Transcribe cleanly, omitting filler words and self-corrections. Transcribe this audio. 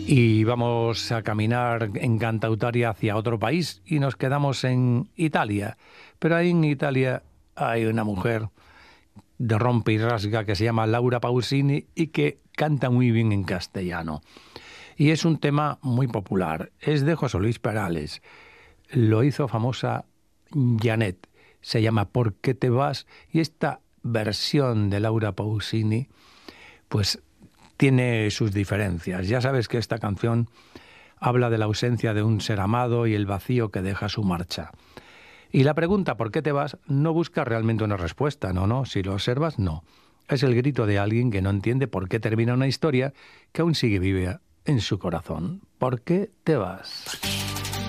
Y vamos a caminar en Cantautaria hacia otro país y nos quedamos en Italia. Pero ahí en Italia hay una mujer de rompe y rasga que se llama Laura Pausini y que canta muy bien en castellano. Y es un tema muy popular. Es de José Luis Perales. Lo hizo famosa Janet. Se llama ¿Por qué te vas? Y esta versión de Laura Pausini, pues tiene sus diferencias. Ya sabes que esta canción habla de la ausencia de un ser amado y el vacío que deja su marcha. Y la pregunta ¿por qué te vas? No busca realmente una respuesta, no. Si lo observas, no. Es el grito de alguien que no entiende por qué termina una historia que aún sigue viva en su corazón. ¿Por qué te vas?